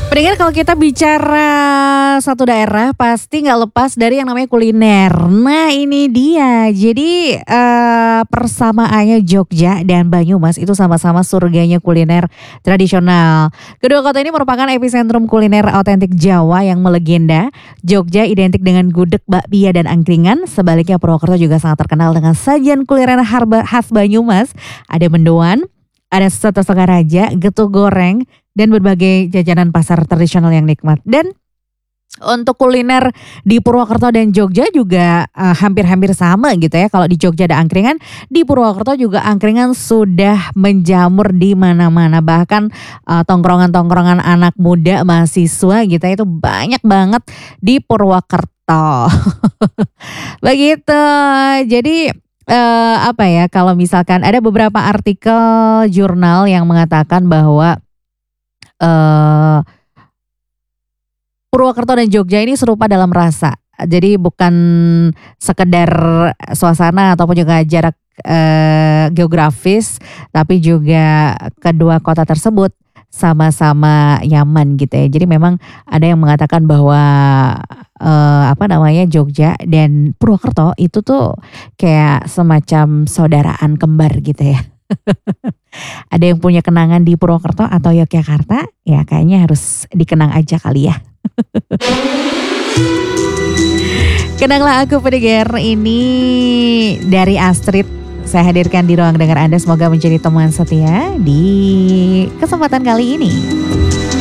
Pendengar, kalau kita bicara satu daerah pasti nggak lepas dari yang namanya kuliner. Nah ini dia, jadi persamaannya Jogja dan Banyumas itu sama-sama surganya kuliner tradisional. Kedua kota ini merupakan epicentrum kuliner otentik Jawa yang melegenda. Jogja identik dengan gudeg, bakpia dan angkringan. Sebaliknya Purwokerto juga sangat terkenal dengan sajian kuliner khas Banyumas. Ada mendoan, ada soto Sokaraja, getuk goreng, dan berbagai jajanan pasar tradisional yang nikmat. Dan untuk kuliner di Purwokerto dan Jogja juga hampir-hampir sama gitu ya. Kalau di Jogja ada angkringan, di Purwokerto juga angkringan sudah menjamur di mana-mana. Bahkan tongkrongan-tongkrongan anak muda, mahasiswa gitu ya, itu banyak banget di Purwokerto. Begitu. Jadi apa ya, kalau misalkan ada beberapa artikel jurnal yang mengatakan bahwa Purwokerto dan Jogja ini serupa dalam rasa. Jadi bukan sekedar suasana ataupun juga jarak geografis, tapi juga kedua kota tersebut sama-sama nyaman gitu ya. Jadi memang ada yang mengatakan bahwa Jogja dan Purwokerto itu tuh kayak semacam saudaraan kembar gitu ya. Ada yang punya kenangan di Purwokerto atau Yogyakarta, ya kayaknya harus dikenang aja kali ya. Kenanglah aku pendengar, ini dari Astrid. Saya hadirkan di ruang dengar Anda, semoga menjadi teman setia di kesempatan kali ini.